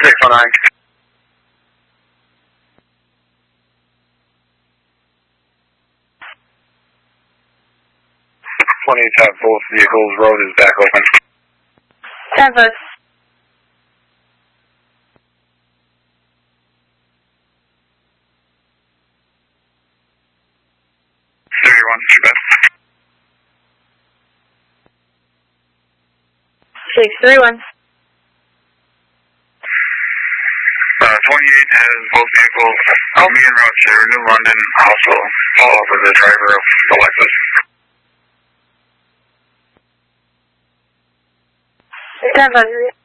619. 28 have both vehicles. Road is back open. 10-4. 31, too bad. 631. 28 has both vehicles. I'll be en route to New London. Also follow up with the driver of the Lexus. 10-4.